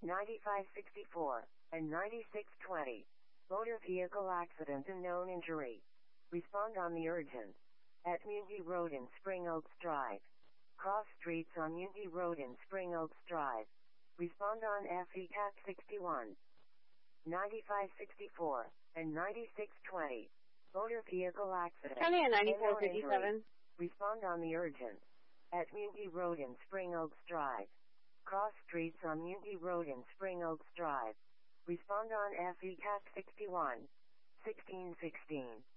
9564, and 9620. Motor vehicle accident and known injury. Respond on the urgent. At Mungie Road in Spring Oaks Drive. Cross streets on Mungie Road in Spring Oaks Drive. Respond on FECAT 61. 9564, and 9620. Motor vehicle accident. County at and known 9457. injury. Respond on the urgent. At Mungie Road in Spring Oaks Drive. Cross streets on Mungie Road in Spring Oaks Drive. Respond on FECAT 61. 1616.